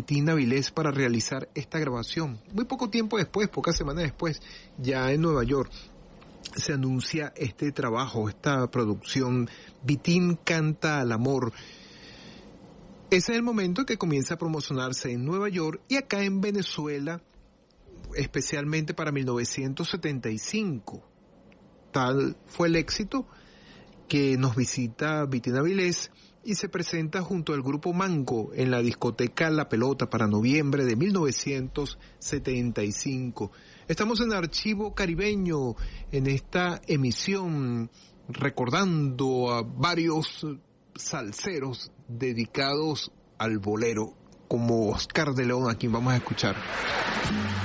Vitín Avilés para realizar esta grabación. Muy poco tiempo después, pocas semanas después, ya en Nueva York, se anuncia este trabajo, esta producción, Vitín canta al amor. Ese es el momento que comienza a promocionarse en Nueva York y acá en Venezuela, especialmente para 1975. Tal fue el éxito que nos visita Vitín Avilés y se presenta junto al grupo Mango en la discoteca La Pelota para noviembre de 1975. Estamos en Archivo Caribeño en esta emisión recordando a varios salseros dedicados al bolero, como Oscar de León, a quien vamos a escuchar.